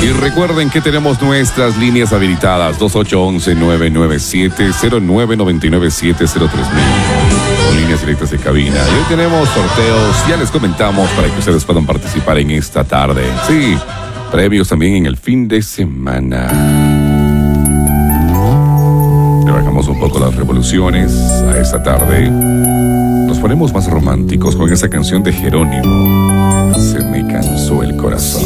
Y recuerden que tenemos nuestras líneas habilitadas 2811-997-0999-703. Son líneas directas de cabina. Y hoy tenemos sorteos, ya les comentamos, para que ustedes puedan participar en esta tarde. Sí, premios también en el fin de semana. Le bajamos un poco las revoluciones a esta tarde. Nos ponemos más románticos con esa canción de Jerónimo. Se me cansó el corazón.